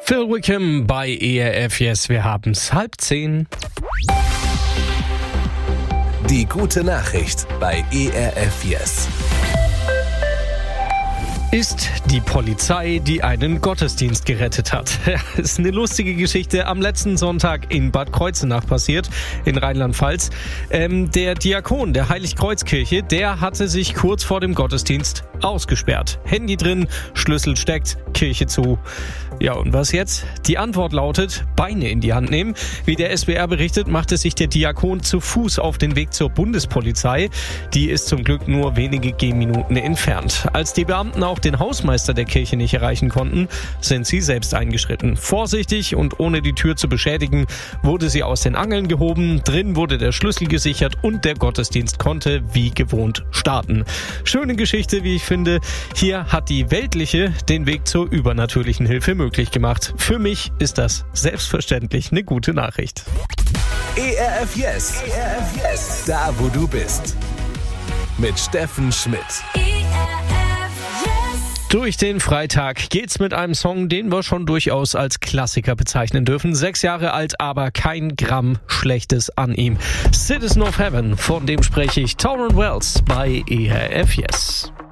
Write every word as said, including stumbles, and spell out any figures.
Phil Wickham bei E R F Yes, wir haben's halb zehn. Die gute Nachricht bei E R F Yes. Ist die Polizei, die einen Gottesdienst gerettet hat. Ja, ist eine lustige Geschichte am letzten Sonntag in Bad Kreuznach passiert, in Rheinland-Pfalz. Ähm, der Diakon der Heiligkreuzkirche, der hatte sich kurz vor dem Gottesdienst ausgesperrt. Handy drin, Schlüssel steckt, Kirche zu. Ja, und was jetzt? Die Antwort lautet, Beine in die Hand nehmen. Wie der S W R berichtet, machte sich der Diakon zu Fuß auf den Weg zur Bundespolizei. Die ist zum Glück nur wenige Gehminuten entfernt. Als die Beamten auch den Hausmeister der Kirche nicht erreichen konnten, sind sie selbst eingeschritten. Vorsichtig und ohne die Tür zu beschädigen, wurde sie aus den Angeln gehoben. Drin wurde der Schlüssel gesichert und der Gottesdienst konnte wie gewohnt starten. Schöne Geschichte, wie ich finde. Hier hat die weltliche den Weg zur übernatürlichen Hilfe möglich gemacht. Für mich ist das selbstverständlich eine gute Nachricht. E R F Yes. E R F Yes. Da, wo du bist. Mit Steffen Schmidt. Durch den Freitag geht's mit einem Song, den wir schon durchaus als Klassiker bezeichnen dürfen. Sechs Jahre alt, aber kein Gramm Schlechtes an ihm. Citizen of Heaven, von dem spreche ich. Tauren Wells bei E R F Yes.